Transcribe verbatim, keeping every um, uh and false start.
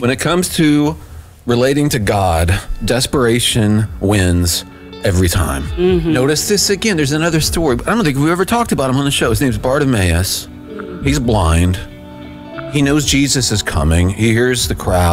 When it comes to relating to God, desperation wins every time. Mm-hmm. Notice this again. There's another story. I don't think we've ever talked about him on the show. His name's Bartimaeus. He's blind. He knows Jesus is coming. He hears the crowd.